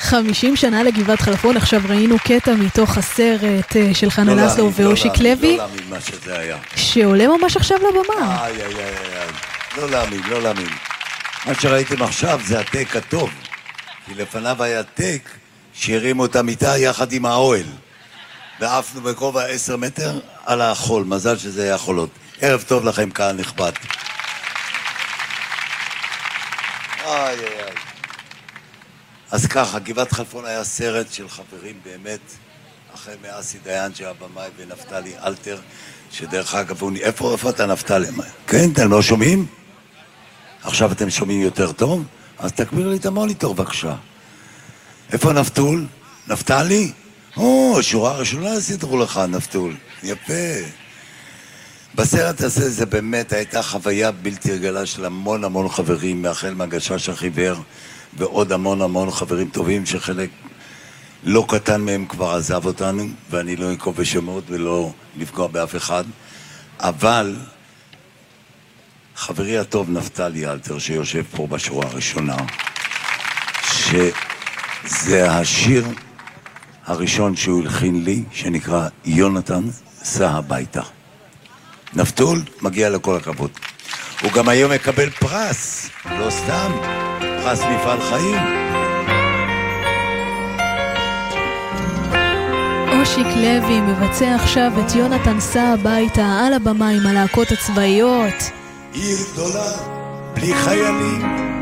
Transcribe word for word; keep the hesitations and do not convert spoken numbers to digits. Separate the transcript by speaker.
Speaker 1: חמישים שנה לגבעת חלפון, עכשיו ראינו קטע מתוך הסרט של חנן אסלו ואושיק לוי.
Speaker 2: לא להאמין מה שזה היה.
Speaker 1: שעולה ממש עכשיו לבמה.
Speaker 2: איי, איי, איי, לא להאמין, לא להאמין. מה שראיתם עכשיו זה הטק הטוב. כי לפניו היה טק שהרימו את המיטה יחד עם האוהל. ועפנו בגובה עשר מטר על החול. מזל שזה היה חולות. ערב טוב לכם, קהל נכבד. איי, איי, איי. אז ככה, גבעת חלפון היה סרט של חברים באמת, אחרי מאסי דיין שהבמאי ונפתלי אלתר, שדרך אגב, הוא... איפה, איפה אתה נפתלי? כן, אתם לא שומעים? עכשיו אתם שומעים יותר טוב? אז תקביר לי את המוניטור בבקשה. איפה נפתול? נפתלי? או, שורה ראשונה סידרו לך, נפתול. יפה. בסרט הזה זה באמת הייתה חוויה בלתי רגילה של המון המון חברים, מאחל מהגשש החיוור, ועוד המון המון חברים טובים שחלק לא קטן מהם כבר עזב אותנו, ואני לא אנקוב בשמות ולא לפגוע באף אחד, אבל חברי הטוב נפתלי אלתר שיושב פה בשורה הראשונה, שזה השיר הראשון שהוא הלחין לי, שנקרא יונתן סע הביתה. נפתול, מגיע לכל הכבוד. הוא גם היום מקבל פרס, לא סתם, פרס מפעל חיים.
Speaker 1: אושיק לוי מבצע עכשיו את יונתן סע הביתה על הבמה עם הלהקות הצבאיות.
Speaker 2: עיר גדולה, בלי חיילים.